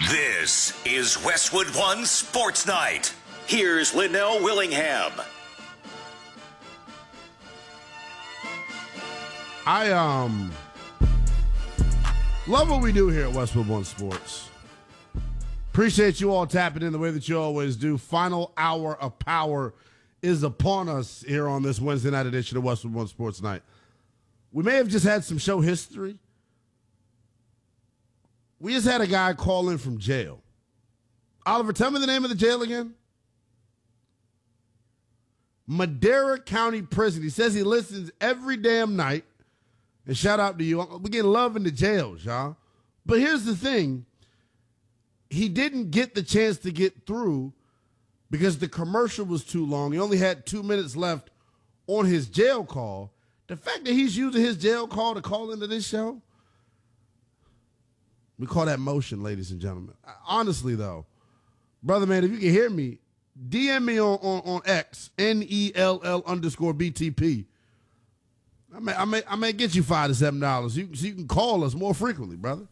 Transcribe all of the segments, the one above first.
This is Westwood One Sports Night. Here's Linnell Willingham. I love what we do here at Westwood One Sports. Appreciate you all tapping in the way that you always do. Final hour of power is upon us here on this Wednesday night edition of Westwood One Sports Night. We may have just had some show history. We just had a guy call in from jail. Oliver, tell me the name of the jail again. Madera County Prison. He says he listens every damn night. And shout out to you. We're getting love in the jails, y'all. But here's the thing. He didn't get the chance to get through because the commercial was too long. He only had 2 minutes left on his jail call. The fact that he's using his jail call to call into this show, we call that motion, ladies and gentlemen. Honestly, though, brother, man, if you can hear me, DM me on X, NELL_BTP. I may get you $5 to $7 so you can call us more frequently, brother.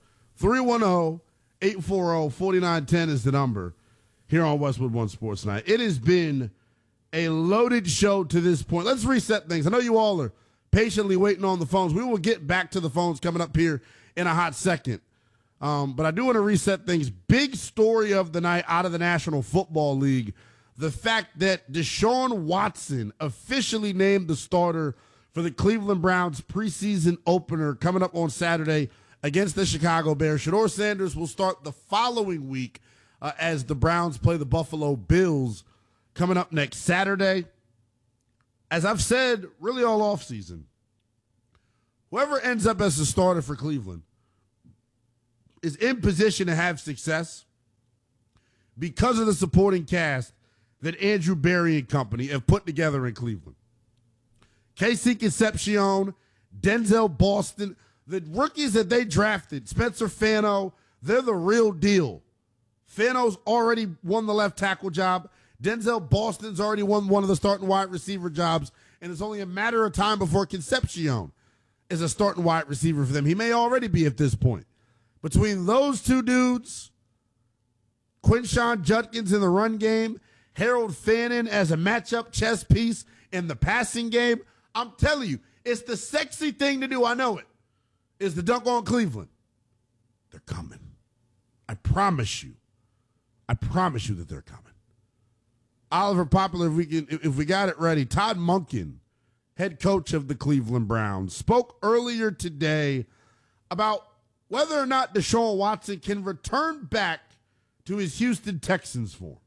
310-840-4910 is the number here on Westwood One Sports Night. It has been a loaded show to this point. Let's reset things. I know you all are patiently waiting on the phones. We will get back to the phones coming up here in a hot second. But I do want to reset things. Big story of the night out of the National Football League. The fact that Deshaun Watson officially named the starter for the Cleveland Browns preseason opener coming up on Saturday against the Chicago Bears. Shedeur Sanders will start the following week as the Browns play the Buffalo Bills coming up next Saturday. As I've said really all offseason, whoever ends up as the starter for Cleveland is in position to have success because of the supporting cast that Andrew Berry and company have put together in Cleveland. Casey Concepcion, Denzel Boston, the rookies that they drafted, Spencer Fano, they're the real deal. Fano's already won the left tackle job. Denzel Boston's already won one of the starting wide receiver jobs, and it's only a matter of time before Concepcion is a starting wide receiver for them. He may already be at this point. Between those two dudes, Quinshon Judkins in the run game, Harold Fannin as a matchup chess piece in the passing game, I'm telling you, it's the sexy thing to do. I know it. Is the dunk on Cleveland. They're coming. I promise you. I promise you that they're coming. Oliver Popular, if we got it ready, Todd Monken, head coach of the Cleveland Browns, spoke earlier today about whether or not Deshaun Watson can return back to his Houston Texans form.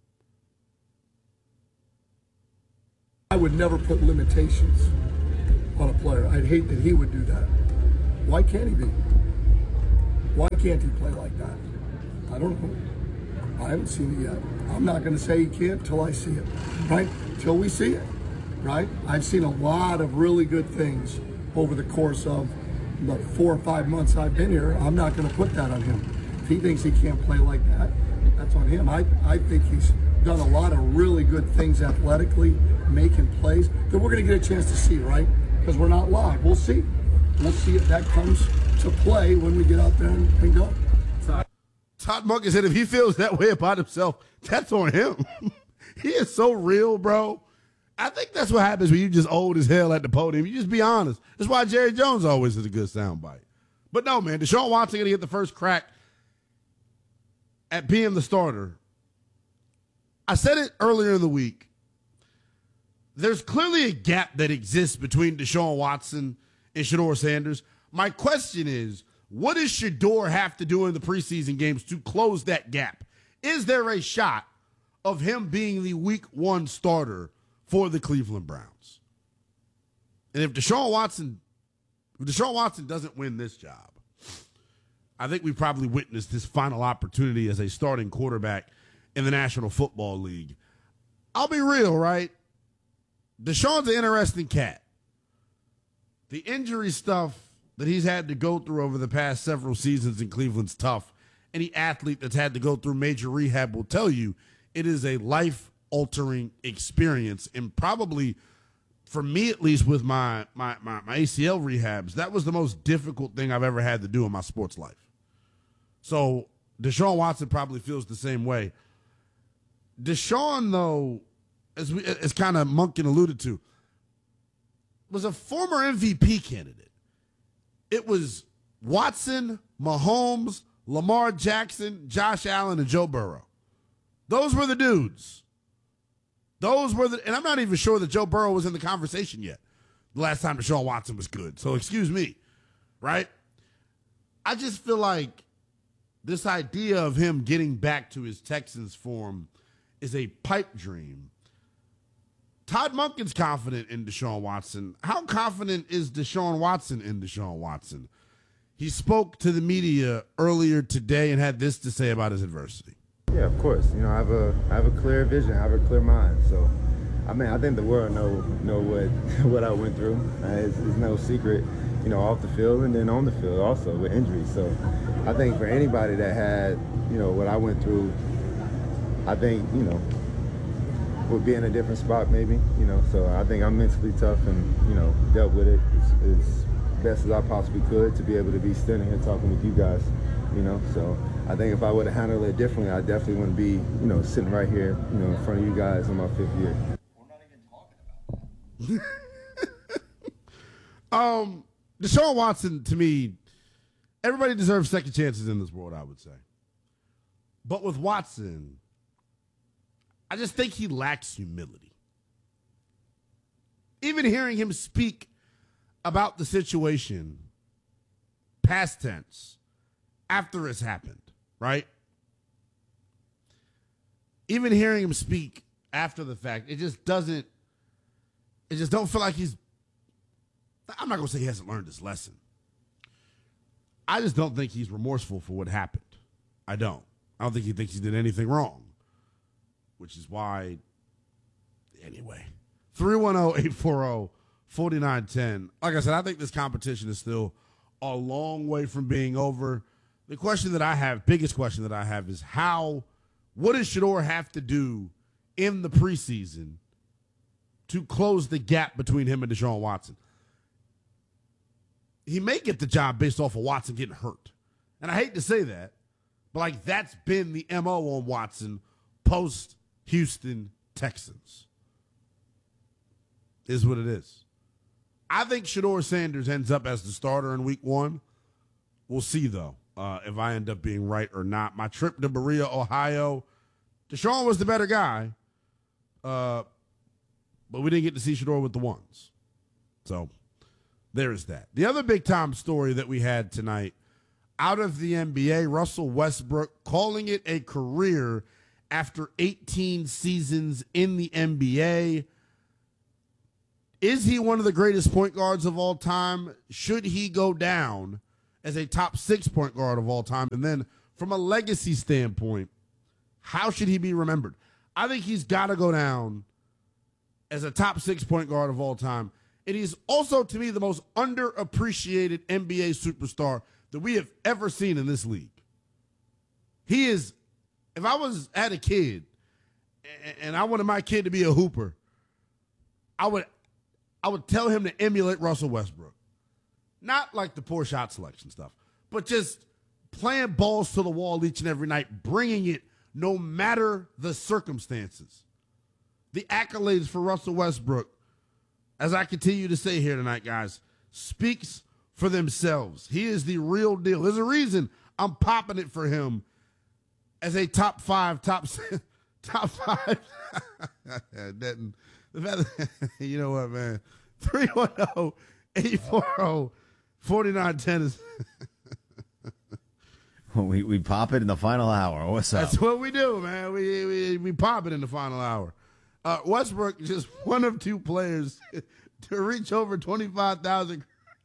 I would never put limitations on a player. I'd hate that he would do that. Why can't he be? Why can't he play like that? I don't know. I haven't seen it yet. I'm not going to say he can't till I see it, right? Till we see it, right? I've seen a lot of really good things over the course of the 4 or 5 months I've been here. I'm not going to put that on him. If he thinks he can't play like that, that's on him. I think he's done a lot of really good things athletically, making plays that we're going to get a chance to see, right? Because we're not live. We'll see. We'll see if that comes to play when we get out there and go. Todd Monken said if he feels that way about himself, that's on him. He is so real, bro. I think that's what happens when you just old as hell at the podium. You just be honest. That's why Jerry Jones always is a good soundbite. But no, man, Deshaun Watson going to get the first crack at being the starter. I said it earlier in the week. There's clearly a gap that exists between Deshaun Watson and Shedeur Sanders. My question is, what does Shedeur have to do in the preseason games to close that gap? Is there a shot of him being the week 1 starter for the Cleveland Browns? And if Deshaun Watson doesn't win this job, I think we probably witnessed his final opportunity as a starting quarterback in the National Football League. I'll be real, right? Deshaun's an interesting cat. The injury stuff that he's had to go through over the past several seasons in Cleveland's tough. Any athlete that's had to go through major rehab will tell you it is a life-altering experience. And probably, for me at least, with my ACL rehabs, that was the most difficult thing I've ever had to do in my sports life. So Deshaun Watson probably feels the same way. Deshaun, though, as kind of Monken alluded to, was a former MVP candidate. It was Watson, Mahomes, Lamar Jackson, Josh Allen, and Joe Burrow. Those were the dudes. And I'm not even sure that Joe Burrow was in the conversation yet the last time Deshaun Watson was good. So excuse me, right? I just feel like this idea of him getting back to his Texans form is a pipe dream. Todd Monken's confident in Deshaun Watson. How confident is Deshaun Watson in Deshaun Watson? He spoke to the media earlier today and had this to say about his adversity. Yeah, of course. You know, I have a clear vision. I have a clear mind. So, I mean, I think the world know what I went through. It's no secret, you know, off the field and then on the field also with injuries. So, I think for anybody that had, you know, what I went through, I think, you know, would be in a different spot maybe, you know. So I think I'm mentally tough and, you know, dealt with it as best as I possibly could to be able to be standing here talking with you guys, you know. So I think if I would have handled it differently, I definitely wouldn't be, you know, sitting right here, you know, in front of you guys in my 5th year. We're not even talking about that. Deshaun Watson, to me, everybody deserves second chances in this world, I would say. But with Watson, I just think he lacks humility. Even hearing him speak about the situation, past tense, after it's happened, right? Even hearing him speak after the fact, it just don't feel like I'm not going to say he hasn't learned his lesson. I just don't think he's remorseful for what happened. I don't think he thinks he did anything wrong. Which is why, anyway, 310-840-4910. Like I said, I think this competition is still a long way from being over. The question that I have, biggest question that I have is what does Shedeur have to do in the preseason to close the gap between him and Deshaun Watson? He may get the job based off of Watson getting hurt. And I hate to say that, but like that's been the MO on Watson post Houston Texans. Is what it is. I think Shedeur Sanders ends up as the starter in week 1. We'll see, though, if I end up being right or not. My trip to Berea, Ohio, Deshaun was the better guy, but we didn't get to see Shedeur with the ones. So there is that. The other big-time story that we had tonight, out of the NBA, Russell Westbrook calling it a career after 18 seasons in the NBA. Is he one of the greatest point guards of all time? Should he go down as a top 6 point guard of all time? And then from a legacy standpoint, how should he be remembered? I think he's got to go down as a top 6 point guard of all time. And he's also, to me, the most underappreciated NBA superstar that we have ever seen in this league. He is. If I had a kid and I wanted my kid to be a hooper, I would tell him to emulate Russell Westbrook. Not like the poor shot selection stuff, but just playing balls to the wall each and every night, bringing it no matter the circumstances. The accolades for Russell Westbrook, as I continue to say here tonight, guys, speaks for themselves. He is the real deal. There's a reason I'm popping it for him as a top 5. You know what, man? 310-840-4910 is. We pop it in the final hour. What's up? That's what we do, man. We pop it in the final hour. Westbrook is just one of 2 players to reach over 25,000.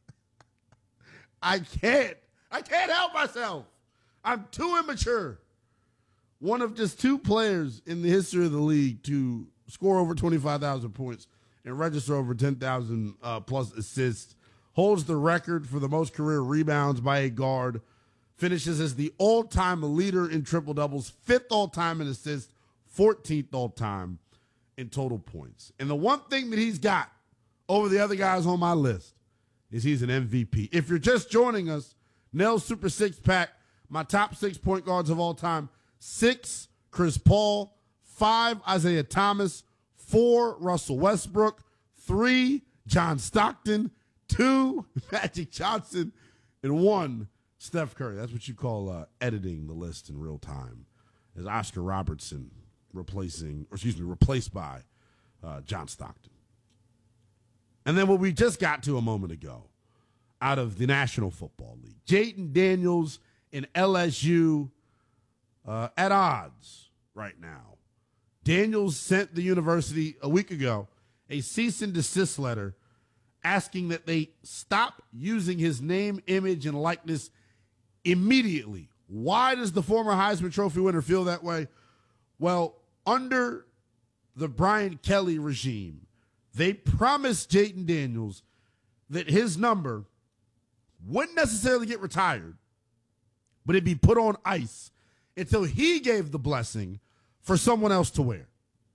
I can't help myself. I'm too immature. One of just 2 players in the history of the league to score over 25,000 points and register over 10,000 plus assists. Holds the record for the most career rebounds by a guard. Finishes as the all-time leader in triple-doubles, 5th all-time in assists, 14th all-time in total points. And the one thing that he's got over the other guys on my list is he's an MVP. If you're just joining us, Nell's Super Six Pack My top 6 point guards of all time: 6, Chris Paul; 5, Isaiah Thomas; 4, Russell Westbrook; 3, John Stockton; 2, Magic Johnson; and 1, Steph Curry. That's what you call editing the list in real time. As Oscar Robertson replaced by John Stockton. And then what we just got to a moment ago, out of the National Football League, Jayden Daniels and LSU at odds right now. Daniels sent the university a week ago a cease and desist letter asking that they stop using his name, image, and likeness immediately. Why does the former Heisman Trophy winner feel that way? Well, under the Brian Kelly regime, they promised Jayden Daniels that his number wouldn't necessarily get retired, but it'd be put on ice until he gave the blessing for someone else to wear.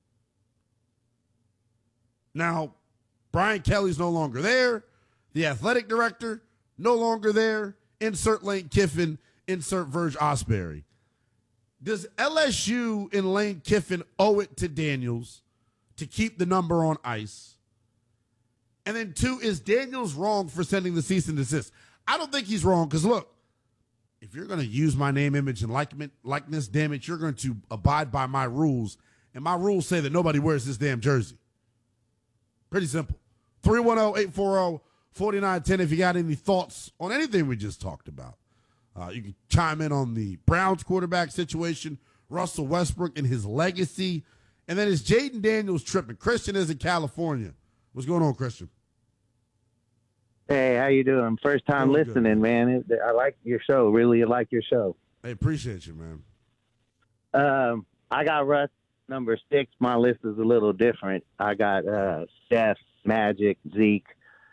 Now, Brian Kelly's no longer there. The athletic director, no longer there. Insert Lane Kiffin, insert Verge Osbury. Does LSU and Lane Kiffin owe it to Daniels to keep the number on ice? And then 2, is Daniels wrong for sending the cease and desist? I don't think he's wrong because, look, if you're going to use my name, image, and likeness, damn it, you're going to abide by my rules. And my rules say that nobody wears this damn jersey. Pretty simple. 310-840-4910 if you got any thoughts on anything we just talked about. You can chime in on the Browns quarterback situation, Russell Westbrook and his legacy, and then is Jayden Daniels tripping? Christian is in California. What's going on, Christian? Hey, how you doing? First time listening, man. I like your show. Really like your show. Hey, appreciate you, man. I got Russ number 6. My list is a little different. I got Steph, Magic, Zeke,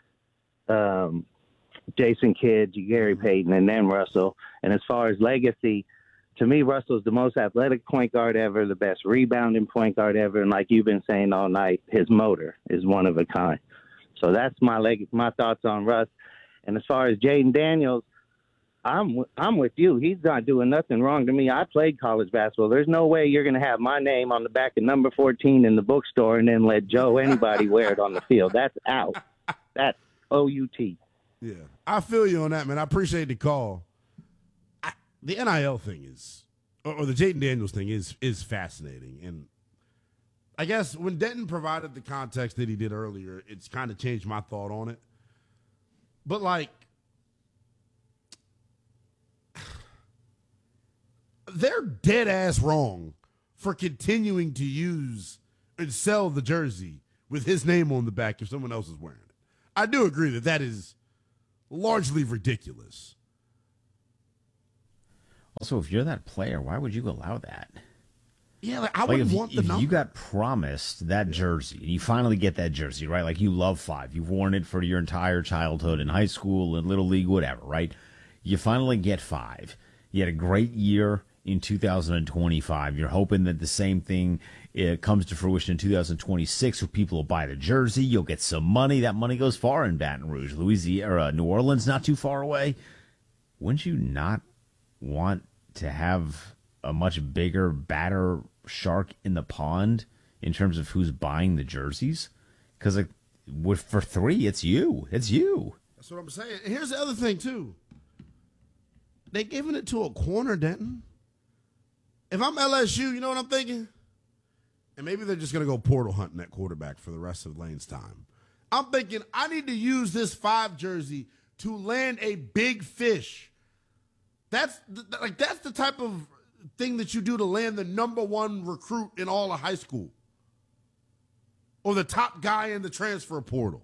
Jason Kidd, Gary Payton, and then Russell. And as far as legacy, to me, Russell's the most athletic point guard ever, the best rebounding point guard ever, and like you've been saying all night, his motor is one of a kind. So that's my thoughts on Russ. And as far as Jayden Daniels, I'm with you. He's not doing nothing wrong to me. I played college basketball. There's no way you're going to have my name on the back of number 14 in the bookstore and then let anybody wear it on the field. That's out. That's OUT. Yeah, I feel you on that, man. I appreciate the call. The NIL thing or the Jayden Daniels thing is fascinating. And I guess when Denton provided the context that he did earlier, it's kind of changed my thought on it. But, like, they're dead ass wrong for continuing to use and sell the jersey with his name on the back if someone else is wearing it. I do agree that is largely ridiculous. Also, if you're that player, why would you allow that? Yeah, I wouldn't want the number. If you got promised that jersey, and you finally get that jersey, right? Like you love 5. You've worn it for your entire childhood in high school, in Little League, whatever, right? You finally get 5. You had a great year in 2025. You're hoping that the same thing comes to fruition in 2026 where people will buy the jersey. You'll get some money. That money goes far in Baton Rouge. Louisiana, or New Orleans, not too far away. Wouldn't you not want to have a much bigger, badder shark in the pond in terms of who's buying the jerseys? Because for 3, it's you. It's you. That's what I'm saying. And here's the other thing, too. They giving it to a corner, Denton. If I'm LSU, you know what I'm thinking? And maybe they're just going to go portal hunting that quarterback for the rest of Lane's time. I'm thinking I need to use this 5 jersey to land a big fish. That's the type of thing that you do to land the number 1 recruit in all of high school. Or the top guy in the transfer portal.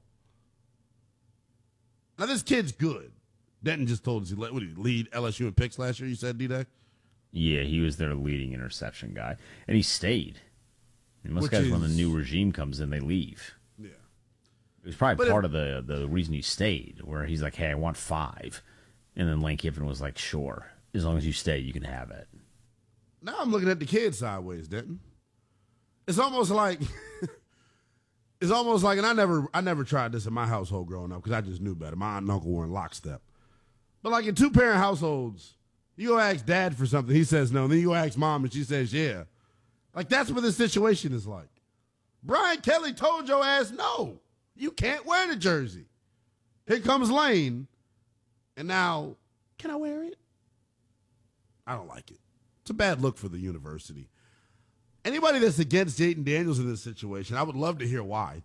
Now, this kid's good. Denton just told us he lead LSU in picks last year, you said, D-Day? Yeah, he was their leading interception guy. And he stayed. And most guys, when the new regime comes in, they leave. Yeah. It was probably part of the reason he stayed, where he's like, hey, I want 5. And then Lane Kiffin was like, sure, as long as you stay, you can have it. Now I'm looking at the kid sideways, Denton. It's almost like, and I never tried this in my household growing up because I just knew better. My aunt and uncle were in lockstep. But like in 2-parent households, You go ask dad for something, he says no. Then you go ask mom, and she says yeah. Like, that's what the situation is like. Brian Kelly told your ass no. You can't wear the jersey. Here comes Lane. And now, can I wear it? I don't like it. It's a bad look for the university. Anybody that's against Jaden Daniels in this situation, I would love to hear why.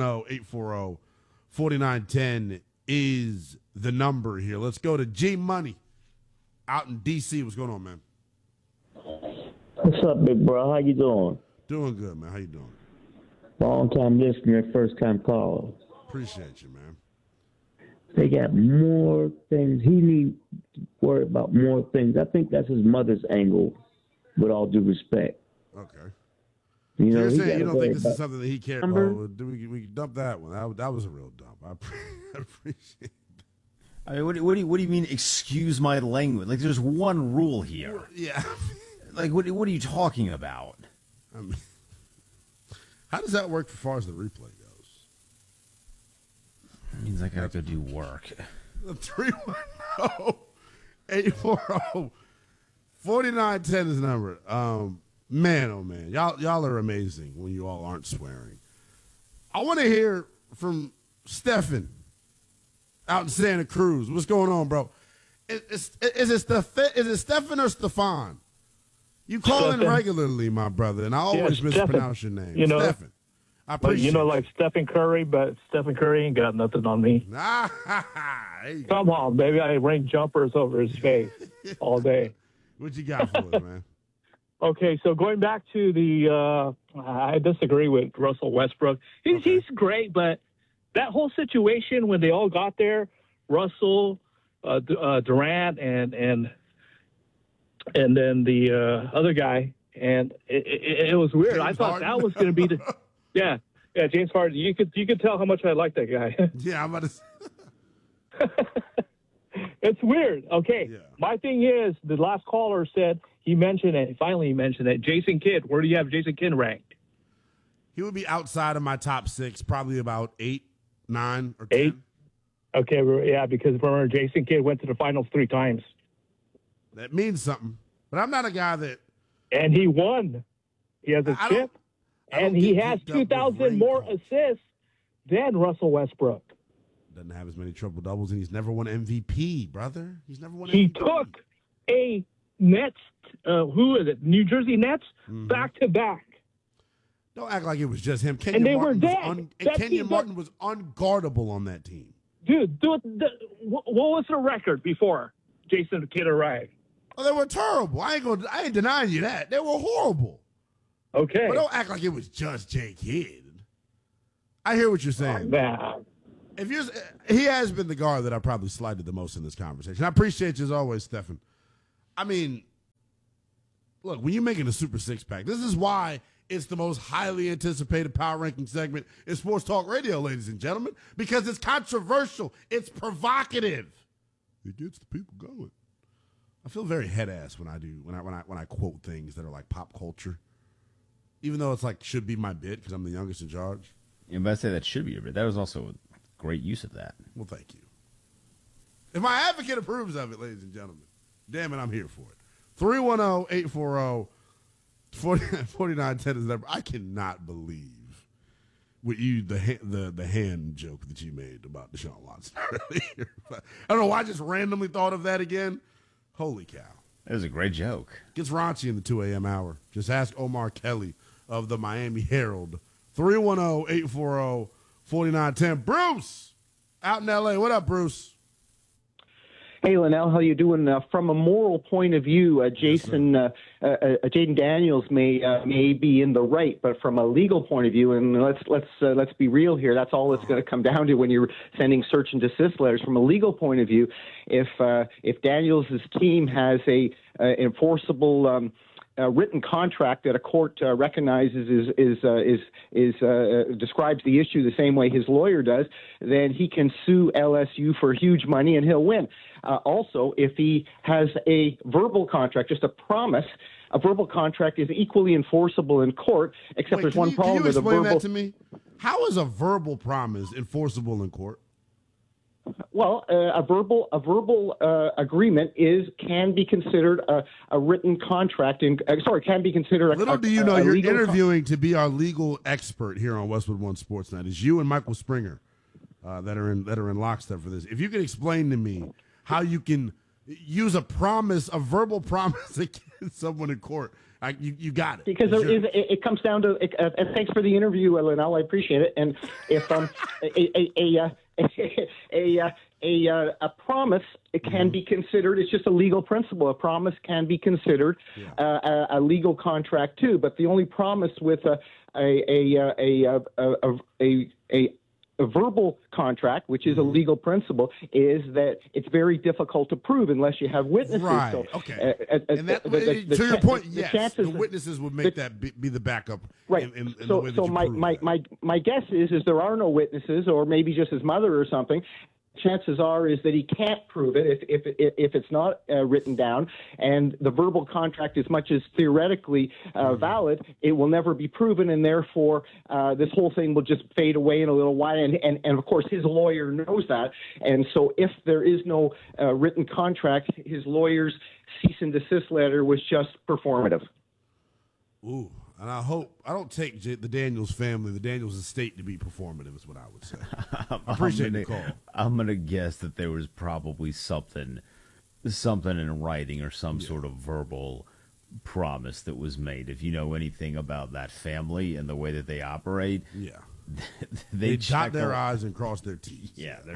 310-840-4910 is the number here. Let's go to G Money out in D.C. What's going on, man? What's up, big bro? How you doing? Doing good, man. How you doing? Long time listener, first time caller. Appreciate you, man. They got more things. He needs to worry about more things. I think that's his mother's angle, with all due respect. Okay. You know, You're he saying you gotta don't think worry this is about something that he cared number. about? We can dump that one. That was a real dump. I appreciate it. I mean, what do you mean? Excuse my language. Like, there's one rule here. Yeah. Like, what are you talking about? I mean, how does that work as far as the replay goes? It means I gotta go do work. 310-840-4910 is the number. Man, oh man, y'all are amazing when you all aren't swearing. I want to hear from Stefan out in Santa Cruz. What's going on, bro? Is it Stefan or Stefan? You call in regularly, my brother, and I always mispronounce your name. You know, Stefan. I appreciate you know, like Stephen Curry, but Stephen Curry ain't got nothing on me. There you go. Come on, baby. I ring jumpers over his face all day. What you got for us, man? Okay, so going back to the, I disagree with Russell Westbrook. He's great, but that whole situation when they all got there, Russell, Durant, and then the other guy, and it was weird. James I thought Harden. that was going to be the, yeah, James Harden. You could tell how much I like that guy. Yeah, I'm about to. It's weird. Okay. Yeah. My thing is, the last caller said he mentioned it. Finally, he mentioned it. Jason Kidd. Where do you have Jason Kidd ranked? He would be outside of my top 6, probably about 8, 9, or 10. 8? Okay. Yeah, because remember, Jason Kidd went to the finals 3 times. That means something. But I'm not a guy that. And he won. He has a chip. And he has 2,000 more assists than Russell Westbrook. Doesn't have as many triple doubles, and he's never won MVP, brother. He's never won. He MVP. took a Nets. Who is it? New Jersey Nets back to back. Don't act like it was just him. And they were dead. Kenyon Martin was unguardable on that team. Dude, what was the record before Jason Kidd arrived? Oh, they were terrible. I ain't denying you that. They were horrible. Okay. But don't act like it was just Jay Kidd. I hear what you're saying. Man. He has been the guard that I probably slighted the most in this conversation. I appreciate you as always, Stefan. I mean, look, when you're making a Super Six Pack, this is why it's the most highly anticipated power ranking segment in sports talk radio, ladies and gentlemen, because it's controversial, it's provocative, it gets the people going. I feel very head ass when I quote things that are like pop culture, even though it's like should be my bit because I'm the youngest in charge. Yeah, but I say that should be your bit. That was also a great use of that. Well, thank you. If my advocate approves of it, ladies and gentlemen, damn it, I'm here for it. 310-840-4910 is the number. I cannot believe what the hand joke that you made about Deshaun Watson earlier. I don't know why I just randomly thought of that again. Holy cow. That was a great joke. Gets raunchy in the 2 a.m. hour. Just ask Omar Kelly of the Miami Herald. 310-840-4910. Bruce, out in L.A. What up, Bruce? Hey, Linnell, how you doing? From a moral point of view, Jaden Daniels may be in the right, but from a legal point of view, and let's be real here, that's all it's going to come down to when you're sending search and desist letters. From a legal point of view, if Daniels' team has a enforceable written contract that a court recognizes describes the issue the same way his lawyer does, then he can sue LSU for huge money and he'll win. Also, if he has a verbal contract, just a promise, a verbal contract is equally enforceable in court, except there's one problem with a verbal. Can you explain that to me? How is a verbal promise enforceable in court? Well, a verbal agreement can be considered a written contract. Can be considered. Little do you know, you're interviewing to be our legal expert here on Westwood One Sports Night. It's you and Michael Springer that are in lockstep for this. If you could explain to me how you can use a verbal promise against someone in court. You got it. Because it comes down to, and thanks for the interview, Linnell. I appreciate it. And if a promise, it can be considered. It's just a legal principle. A promise can be considered a legal contract too. But the only promise with a verbal contract, which is a legal principle, is that it's very difficult to prove unless you have witnesses. Right. So, okay. To your point, yes, the witnesses would make that be the backup. Right. In so the way that my guess is there are no witnesses, or maybe just his mother or something. Chances are is that he can't prove it if it's not written down, and the verbal contract, as much as theoretically valid, it will never be proven, and therefore this whole thing will just fade away in a little while. And of course his lawyer knows that, and so if there is no written contract, his lawyer's cease and desist letter was just performative. Ooh. And I hope I don't take the Daniels family, the Daniels estate, to be performative, is what I would say. I appreciate the call. I'm going to guess that there was probably something in writing or some sort of verbal promise that was made. If you know anything about that family and the way that they operate, they dot their I's and cross their T's. Yeah, they're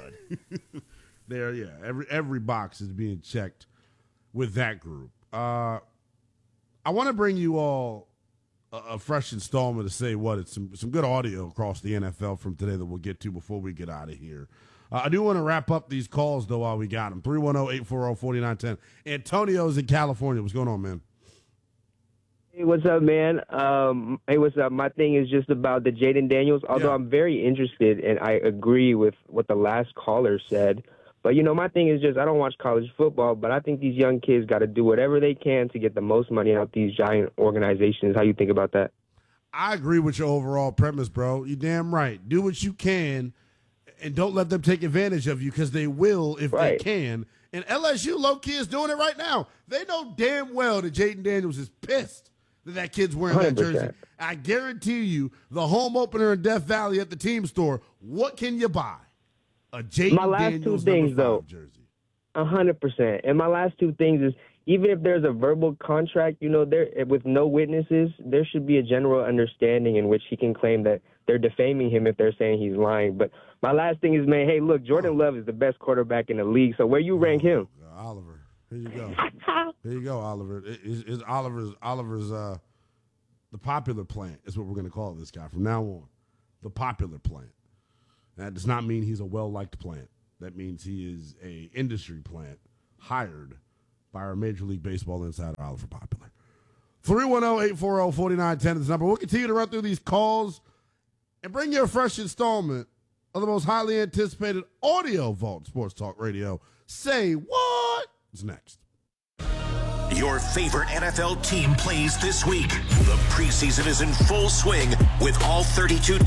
good. Every box is being checked with that group. I want to bring you all a fresh installment to say what it's some good audio across the NFL from today that we'll get to before we get out of here. I do want to wrap up these calls though while we got them. 310-840-4910. Antonio's in California. What's going on, man? Hey, what's up, man? Hey, what's up? My thing is just about the Jaden Daniels. Although I'm very interested, and I agree with what the last caller said. But, my thing is just I don't watch college football, but I think these young kids got to do whatever they can to get the most money out these giant organizations. How you think about that? I agree with your overall premise, bro. You're damn right. Do what you can, and don't let them take advantage of you, because they will if they can. And LSU low-key is doing it right now. They know damn well that Jaden Daniels is pissed that kid's wearing 100%. That jersey. I guarantee you the home opener in Death Valley at the team store, what can you buy? My last two things, though, 100%. And my last two things is, even if there's a verbal contract, there with no witnesses, there should be a general understanding in which he can claim that they're defaming him if they're saying he's lying. But my last thing is, man, hey, look, Jordan Love is the best quarterback in the league. So where you rank him? Oliver, here you go. Here you go, Oliver. Is Oliver's the popular plant is what we're going to call this guy from now on. The popular plant. That does not mean he's a well-liked plant. That means he is a industry plant hired by our Major League Baseball insider, Oliver Popular. 310-840-4910 is the number. We'll continue to run through these calls and bring you a fresh installment of the most highly anticipated audio Vault Sports Talk Radio. Say what? It's next. Your favorite NFL team plays this week. The preseason is in full swing with all 32